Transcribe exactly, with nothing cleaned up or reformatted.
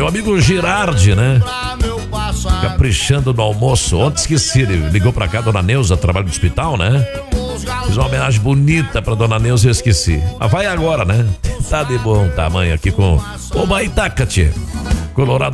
Meu amigo Girardi, né? Caprichando no almoço. Ontem esqueci, ele ligou pra cá, dona Neuza, trabalho no hospital, né? Fiz uma homenagem bonita pra dona Neuza e eu esqueci. Mas vai agora, né? Tá de bom tamanho aqui com o Maitacate, Colorado.